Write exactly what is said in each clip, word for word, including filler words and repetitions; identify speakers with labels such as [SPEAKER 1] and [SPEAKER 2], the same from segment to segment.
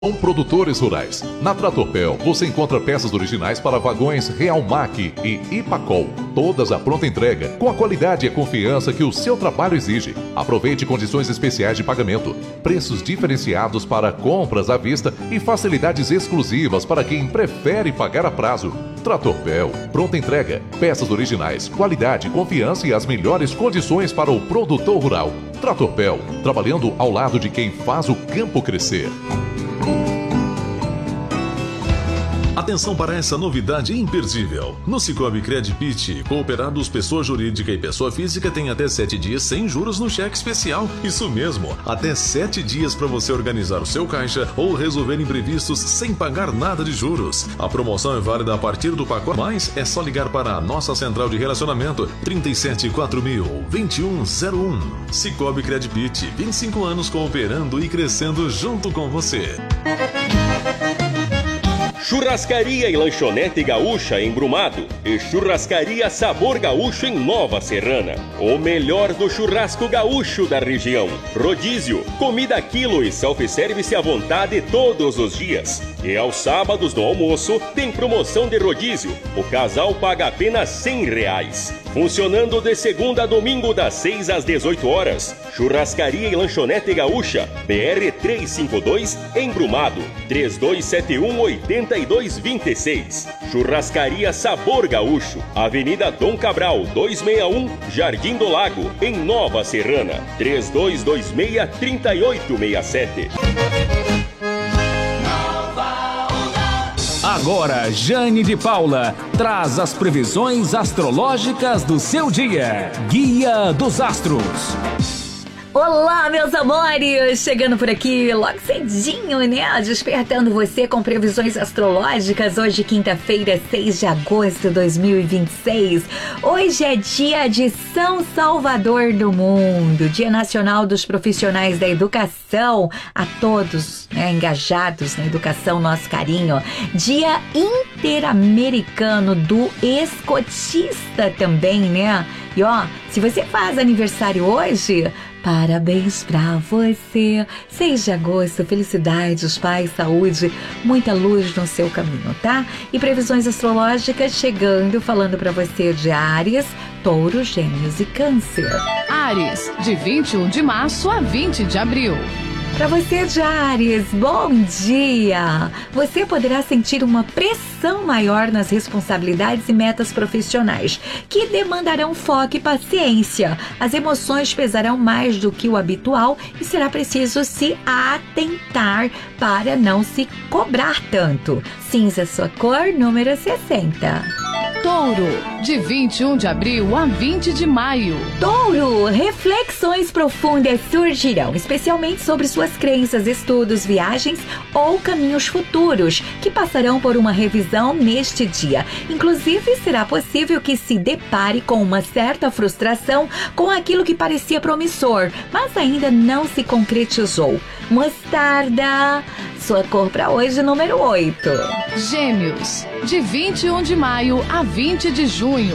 [SPEAKER 1] Com produtores rurais. Na Tratorpel, você encontra peças originais para vagões Realmac e Ipacol, todas à pronta entrega, com a qualidade e a confiança que o seu trabalho exige. Aproveite condições especiais de pagamento, preços diferenciados para compras à vista e facilidades exclusivas para quem prefere pagar a prazo. Tratorpel, pronta entrega, peças originais, qualidade, confiança e as melhores condições para o produtor rural. Tratorpel, trabalhando ao lado de quem faz o campo crescer.
[SPEAKER 2] Atenção para essa novidade imperdível. No Cicobi Credpit, cooperados pessoa jurídica e pessoa física têm até sete dias sem juros no cheque especial. Isso mesmo, até sete dias para você organizar o seu caixa ou resolver imprevistos sem pagar nada de juros. A promoção é válida a partir do pacote, mas é só ligar para a nossa central de relacionamento trinta e sete quatro mil, vinte e um zero um. Cicobi Credpit, vinte e cinco anos cooperando e crescendo junto com você.
[SPEAKER 3] Churrascaria e Lanchonete Gaúcha em Brumado e Churrascaria Sabor Gaúcho em Nova Serrana. O melhor do churrasco gaúcho da região. Rodízio, comida a quilo e self-service à vontade todos os dias. E aos sábados no almoço tem promoção de rodízio. O casal paga apenas cem reais. Funcionando de segunda a domingo das seis às dezoito horas. Churrascaria e Lanchonete Gaúcha, B R trezentos e cinquenta e dois, em Brumado, três dois sete um, oito dois dois seis. Churrascaria Sabor Gaúcho, Avenida Dom Cabral, duzentos e sessenta e um, Jardim do Lago, em Nova Serrana, três dois dois seis, três oito seis sete.
[SPEAKER 4] Agora, Jane de Paula traz as previsões astrológicas do seu dia. Guia dos Astros.
[SPEAKER 5] Olá, meus amores! Chegando por aqui logo cedinho, né? Despertando você com previsões astrológicas. Hoje, quinta-feira, seis de agosto de dois mil e vinte e seis. Hoje é dia de São Salvador do Mundo, Dia Nacional dos Profissionais da Educação. A todos, né, engajados na educação, nosso carinho. Dia Interamericano do Escotista também, né? E ó, se você faz aniversário hoje, parabéns pra você. seis de agosto, felicidades, paz, saúde, muita luz no seu caminho, tá? E previsões astrológicas chegando, falando pra você de Áries, Touro, Gêmeos e Câncer.
[SPEAKER 6] Áries, de vinte e um de março a vinte de abril.
[SPEAKER 5] Para você de Áries, bom dia! Você poderá sentir uma pressão maior nas responsabilidades e metas profissionais, que demandarão foco e paciência. As emoções pesarão mais do que o habitual e será preciso se atentar para não se cobrar tanto. Cinza, sua cor, número sessenta.
[SPEAKER 6] Touro, de vinte e um de abril a vinte de maio.
[SPEAKER 5] Touro, reflexões profundas surgirão, especialmente sobre suas crenças, estudos, viagens ou caminhos futuros, que passarão por uma revisão neste dia. Inclusive, será possível que se depare com uma certa frustração com aquilo que parecia promissor, mas ainda não se concretizou. Mostarda, sua cor para hoje, número oito.
[SPEAKER 6] Gêmeos, de vinte e um de maio a vinte de junho.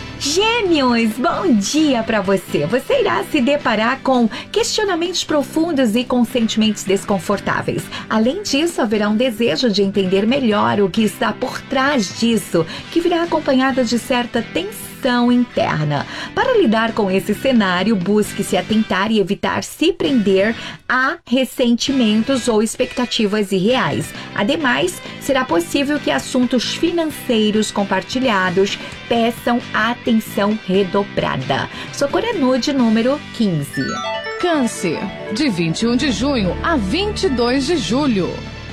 [SPEAKER 5] Gêmeos, bom dia para você. Você irá se deparar com questionamentos profundos e com sentimentos desconfortáveis. Além disso, haverá um desejo de entender melhor o que está por trás disso, que virá acompanhado de certa tensão interna. Para lidar com esse cenário, busque se atentar e evitar se prender a ressentimentos ou expectativas irreais. Ademais, será possível que assuntos financeiros compartilhados peçam atenção redobrada. Sua cor é nude, número quinze.
[SPEAKER 6] Câncer, de vinte e um de junho a vinte e dois de julho.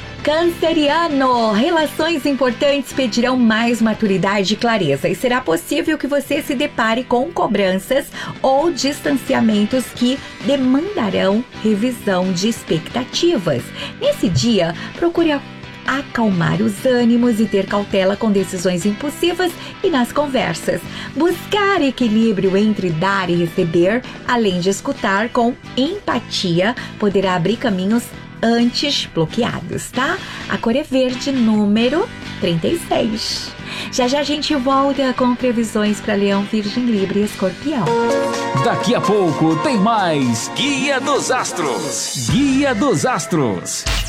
[SPEAKER 5] Canceriano, relações importantes pedirão mais maturidade e clareza e será possível que você se depare com cobranças ou distanciamentos que demandarão revisão de expectativas. Nesse dia, procure acalmar os ânimos e ter cautela com decisões impulsivas e nas conversas. Buscar equilíbrio entre dar e receber, além de escutar com empatia, poderá abrir caminhos antes bloqueados, tá? A cor é verde, número trinta e seis. Já já a gente volta com previsões para Leão, Virgem, Libra e Escorpião.
[SPEAKER 4] Daqui a pouco tem mais Guia dos Astros. Guia dos Astros.